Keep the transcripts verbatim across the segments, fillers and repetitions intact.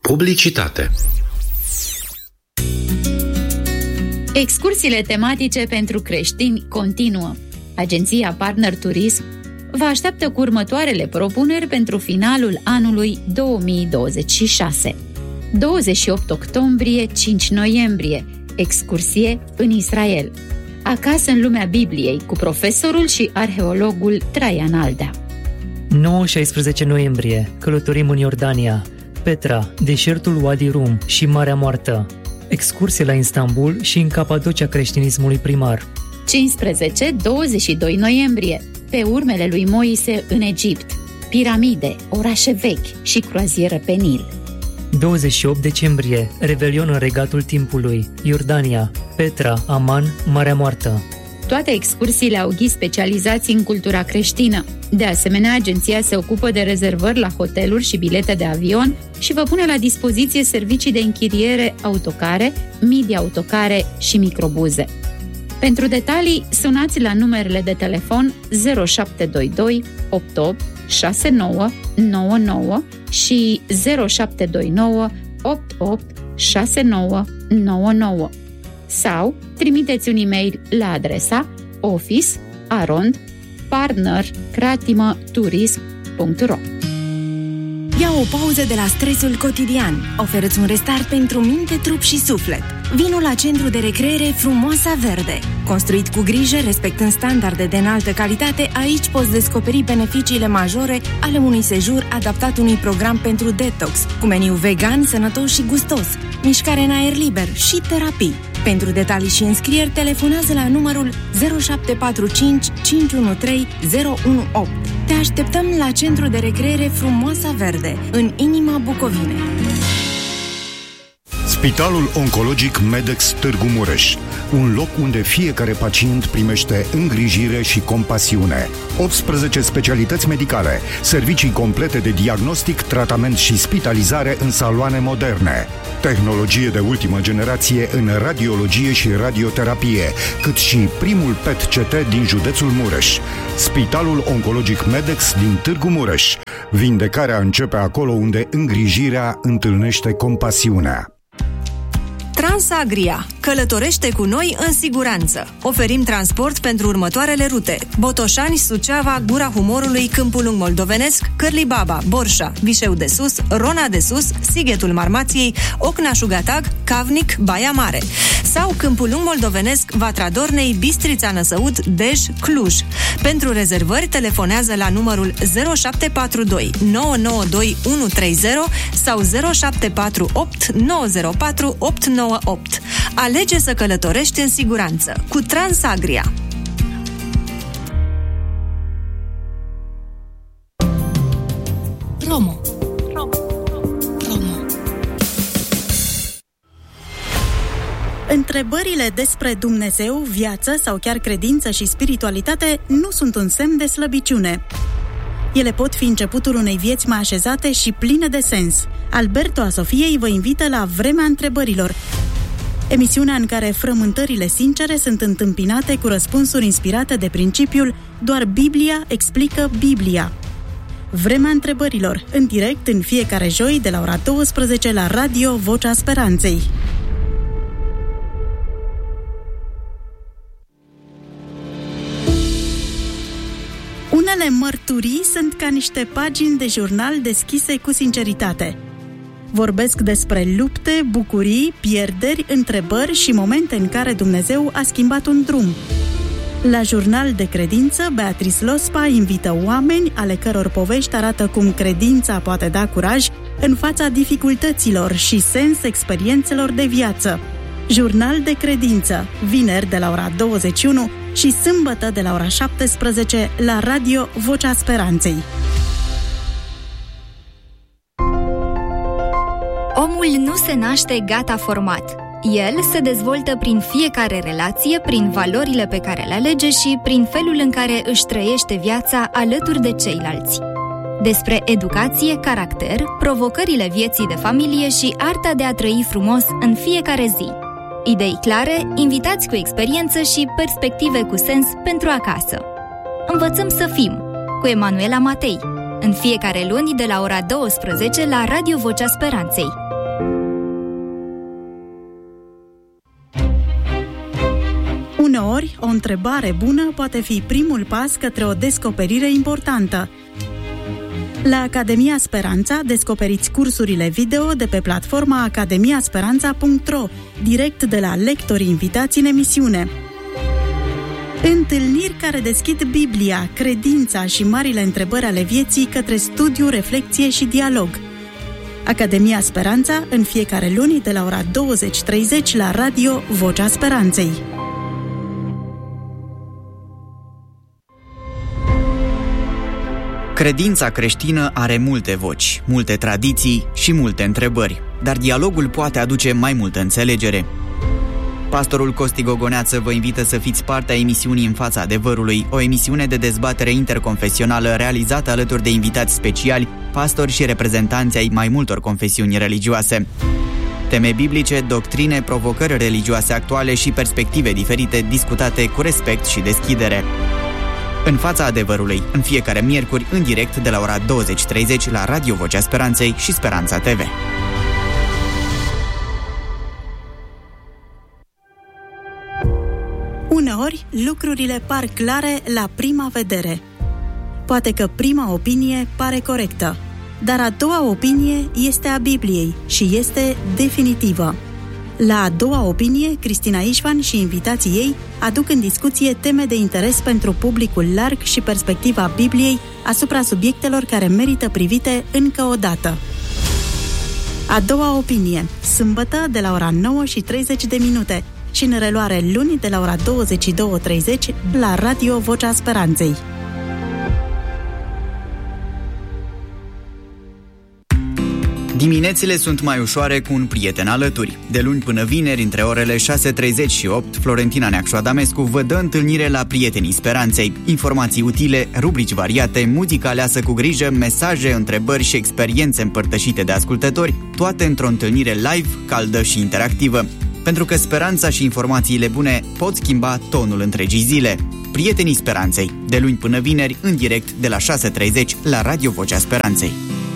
Publicitate. Excursiile tematice pentru creștini continuă. Agenția Partner Turism vă așteaptă cu următoarele propuneri pentru finalul anului două mii douăzeci și șase. douăzeci și opt octombrie - cinci noiembrie, excursie în Israel. Acasă în lumea Bibliei, cu profesorul și arheologul Traian Aldea. nouă - șaisprezece noiembrie, călătorim în Iordania, Petra, deșertul Wadi Rum și Marea Moartă. Excursie la Istanbul și în Capadocia creștinismului primar. cincisprezece - douăzeci și doi noiembrie, pe urmele lui Moise în Egipt, piramide, orașe vechi și croazieră pe Nil. douăzeci și opt decembrie, Revelion în Regatul Timpului, Iordania, Petra, Aman, Marea Moartă. Toate excursiile au ghid specializați în cultura creștină. De asemenea, agenția se ocupă de rezervări la hoteluri și bilete de avion și vă pune la dispoziție servicii de închiriere autocare, midi-autocare și microbuze. Pentru detalii, sunați la numerele de telefon zero șapte doi doi opt opt șase nouă nouă nouă și zero șapte doi nouă opt opt șase nouă nouă nouă sau trimiteți un e-mail la adresa office arond partner cratimă turism punct ro. Ia o pauză de la stresul cotidian. Oferă-ți un restart pentru minte, trup și suflet. Vino la Centru de Recreere Frumoasa Verde. Construit cu grijă, respectând standarde de înaltă calitate, aici poți descoperi beneficiile majore ale unui sejur adaptat unui program pentru detox, cu meniu vegan, sănătos și gustos, mișcare în aer liber și terapii. Pentru detalii și înscrieri, telefonează la numărul zero șapte patru cinci cinci unu trei zero unu opt. Te așteptăm la Centru de Recreere Frumoasa Verde, în inima Bucovinei. Spitalul Oncologic Medex Târgu Mureș, un loc unde fiecare pacient primește îngrijire și compasiune. optsprezece specialități medicale, servicii complete de diagnostic, tratament și spitalizare în saloane moderne, tehnologie de ultimă generație în radiologie și radioterapie, cât și primul P E T C T din județul Mureș. Spitalul Oncologic Medex din Târgu Mureș. Vindecarea începe acolo unde îngrijirea întâlnește compasiunea. Transagria. Călătorește cu noi în siguranță. Oferim transport pentru următoarele rute: Botoșani, Suceava, Gura Humorului, Câmpul Lung Moldovenesc, Cârlibaba, Borșa, Vișeu de Sus, Rona de Sus, Sighetul Marmației, Ocna-Șugatag, Cavnic, Baia Mare. Sau Câmpul Lung Moldovenesc, Vatra Dornei, Bistrița Năsăud, Dej, Cluj. Pentru rezervări, telefonează la numărul zero șapte patru doi nouă nouă doi unu trei zero sau zero șapte patru opt nouă zero patru opt nouă opt. Alege să călătorești în siguranță cu Transagria. Promo. Promo. Promo. Întrebările despre Dumnezeu, viață sau chiar credință și spiritualitate nu sunt un semn de slăbiciune. Ele pot fi începutul unei vieți mai așezate și pline de sens. Alberto Asofiei vă invită la Vremea Întrebărilor, emisiunea în care frământările sincere sunt întâmpinate cu răspunsuri inspirate de principiul doar Biblia explică Biblia. Vremea Întrebărilor, în direct în fiecare joi de la ora douăsprezece la Radio Vocea Speranței. Unele mărturii sunt ca niște pagini de jurnal deschise cu sinceritate. Vorbesc despre lupte, bucurii, pierderi, întrebări și momente în care Dumnezeu a schimbat un drum. La Jurnal de Credință, Beatrice Lospa invită oameni ale căror povești arată cum credința poate da curaj în fața dificultăților și sens experiențelor de viață. Jurnal de Credință, vineri de la ora douăzeci și unu și sâmbătă de la ora șaptesprezece la Radio Vocea Speranței. Omul nu se naște gata format. El se dezvoltă prin fiecare relație, prin valorile pe care le alege și prin felul în care își trăiește viața alături de ceilalți. Despre educație, caracter, provocările vieții de familie și arta de a trăi frumos în fiecare zi. Idei clare, invitați cu experiență și perspective cu sens pentru acasă. Învățăm să fim, cu Emanuela Matei, în fiecare luni de la ora douăsprezece la Radio Vocea Speranței. Uneori, o întrebare bună poate fi primul pas către o descoperire importantă. La Academia Speranța descoperiți cursurile video de pe platforma academia speranța punct ro, direct de la lectorii invitați în emisiune. Întâlniri care deschid Biblia, credința și marile întrebări ale vieții către studiu, reflecție și dialog. Academia Speranța, în fiecare luni de la ora douăzeci treizeci la radio Vocea Speranței. Credința creștină are multe voci, multe tradiții și multe întrebări, dar dialogul poate aduce mai multă înțelegere. Pastorul Costi Gogoneață vă invită să fiți parte a emisiunii În fața adevărului, o emisiune de dezbatere interconfesională realizată alături de invitați speciali, pastori și reprezentanți ai mai multor confesiuni religioase. Teme biblice, doctrine, provocări religioase actuale și perspective diferite discutate cu respect și deschidere. În fața adevărului, în fiecare miercuri, în direct de la ora douăzeci treizeci la Radio Vocea Speranței și Speranța T V. Uneori, lucrurile par clare la prima vedere. Poate că prima opinie pare corectă, dar a doua opinie este a Bibliei și este definitivă. La a doua opinie, Cristina Ișvan și invitații ei aduc în discuție teme de interes pentru publicul larg și perspectiva Bibliei asupra subiectelor care merită privite încă o dată. A doua opinie, sâmbătă de la ora nouă și treizeci de minute și în reluare luni de la ora douăzeci și două treizeci la Radio Vocea Speranței. Diminețile sunt mai ușoare cu un prieten alături. De luni până vineri, între orele șase treizeci și opt, Florentina Neacșu Adamescu vă dă întâlnire la Prietenii Speranței. Informații utile, rubrici variate, muzică aleasă cu grijă, mesaje, întrebări și experiențe împărtășite de ascultători, toate într-o întâlnire live, caldă și interactivă. Pentru că speranța și informațiile bune pot schimba tonul întregii zile. Prietenii Speranței, de luni până vineri, în direct de la șase treizeci la Radio Vocea Speranței.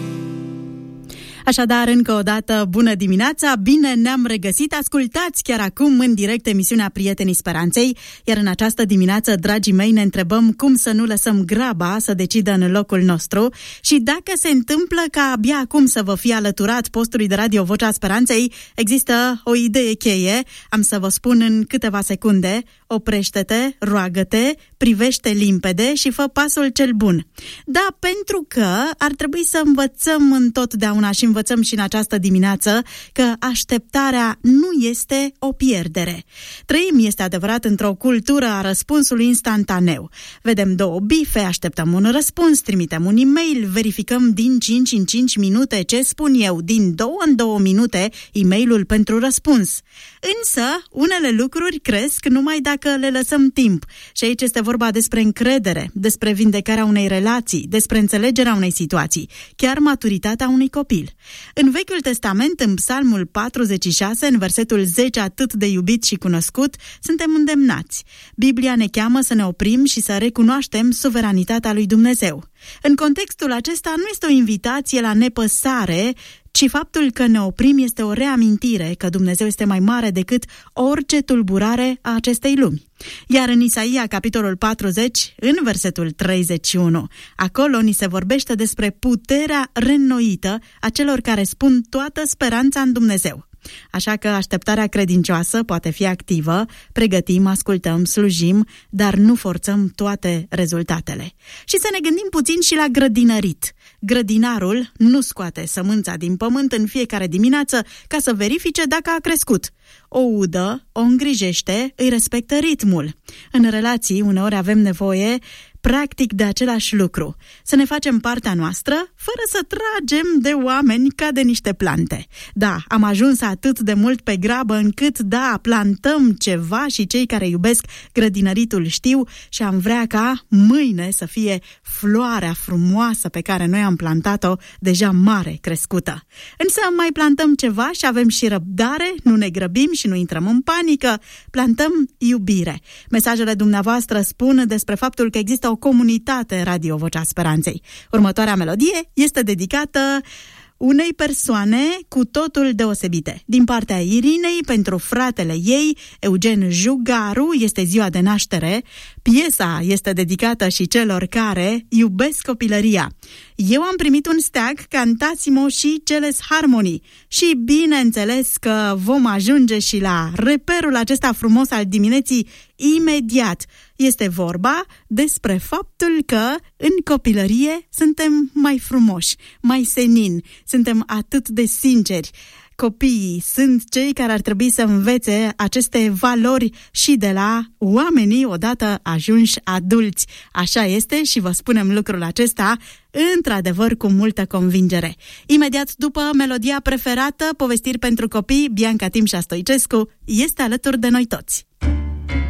Așadar, încă o dată, bună dimineața, bine ne-am regăsit, ascultați chiar acum în direct emisiunea Prietenii Speranței, iar în această dimineață, dragii mei, ne întrebăm cum să nu lăsăm graba să decidă în locul nostru și dacă se întâmplă ca abia acum să vă fie alăturat postului de Radio Vocea Speranței, există o idee cheie, am să vă spun în câteva secunde, oprește-te, roagă-te, privește limpede și fă pasul cel bun. Da, pentru că ar trebui să învățăm întotdeauna și învățăm și în această dimineață că așteptarea nu este o pierdere. Trăim, este adevărat, într-o cultură a răspunsului instantaneu. Vedem două bife, așteptăm un răspuns, trimitem un e-mail, verificăm din cinci în cinci minute ce spun eu, din două în două minute e-mailul pentru răspuns. Însă, unele lucruri cresc numai dacă le lăsăm timp. Și aici este vorba despre încredere, despre vindecarea unei relații, despre înțelegerea unei situații, chiar maturitatea unui copil. În Vechiul Testament, în Psalmul patruzeci și șase, în versetul zece, atât de iubit și cunoscut, suntem îndemnați. Biblia ne cheamă să ne oprim și să recunoaștem suveranitatea lui Dumnezeu. În contextul acesta nu este o invitație la nepăsare, ci faptul că ne oprim este o reamintire că Dumnezeu este mai mare decât orice tulburare a acestei lumi. Iar în Isaia, capitolul patruzeci, în versetul treizeci și unu, acolo ni se vorbește despre puterea reînnoită a celor care spun toată speranța în Dumnezeu. Așa că așteptarea credincioasă poate fi activă, pregătim, ascultăm, slujim, dar nu forțăm toate rezultatele. Și să ne gândim puțin și la grădinărit. Grădinarul nu scoate sămânța din pământ în fiecare dimineață ca să verifice dacă a crescut. O udă, o îngrijește, îi respectă ritmul. În relații, uneori avem nevoie practic de același lucru. Să ne facem partea noastră, fără să tragem de oameni ca de niște plante. Da, am ajuns atât de mult pe grabă încât, da, plantăm ceva și cei care iubesc grădinăritul știu și am vrea ca mâine să fie floarea frumoasă pe care noi am plantat-o deja mare, crescută. Însă mai plantăm ceva și avem și răbdare, nu ne grăbim și nu intrăm în panică, plantăm iubire. Mesajele dumneavoastră spun despre faptul că există o comunitate Radio Vocea Speranței. Următoarea melodie este dedicată unei persoane cu totul deosebite. Din partea Irinei, pentru fratele ei, Eugen Jugaru, este ziua de naștere. Piesa este dedicată și celor care iubesc copilăria. Eu am primit un steag, Cantați-mo și Celes Harmony. Și bineînțeles că vom ajunge și la reperul acesta frumos al dimineții imediat. Este vorba despre faptul că în copilărie suntem mai frumoși, mai senini, suntem atât de sinceri. Copiii sunt cei care ar trebui să învețe aceste valori și de la oamenii odată ajunși adulți. Așa este și vă spunem lucrul acesta într-adevăr cu multă convingere. Imediat după melodia preferată, Povestiri pentru copii, Bianca Timșa Stoicescu este alături de noi toți.